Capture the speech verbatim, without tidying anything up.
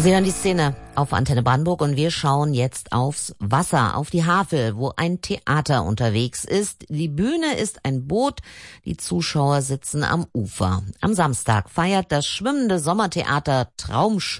Sie hören die Szene auf Antenne Brandenburg und wir schauen jetzt aufs Wasser, auf die Havel, wo ein Theater unterwegs ist. Die Bühne ist ein Boot, die Zuschauer sitzen am Ufer. Am Samstag feiert das schwimmende Sommertheater Traumschiff